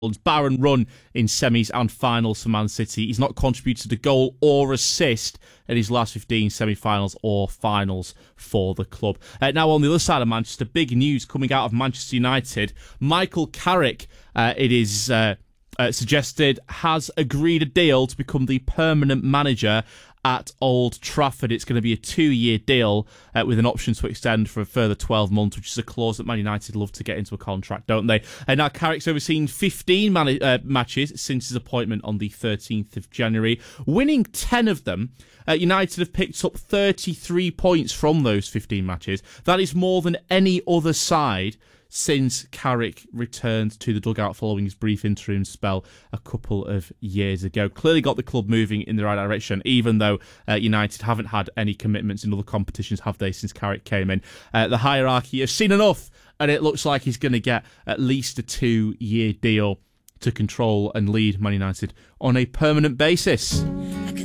barren run in semis and finals for Man City. He's not contributed a goal or assist in his last 15 semi-finals or finals for the club. Now on the other side of Manchester, big news coming out of Manchester United. Michael Carrick, it is suggested, has agreed a deal to become the permanent manager at Old Trafford. It's going to be a 2-year deal with an option to extend for a further 12 months, which is a clause that Man United love to get into a contract, don't they? And now Carrick's overseen 15 matches since his appointment on the 13th of January, winning 10 of them. United have picked up 33 points from those 15 matches. That is more than any other side since Carrick returned to the dugout following his brief interim spell a couple of years ago. Clearly got the club moving in the right direction, even though United haven't had any commitments in other competitions, have they, since Carrick came in. The hierarchy has seen enough, and it looks like he's going to get at least a 2-year deal to control and lead Man United on a permanent basis.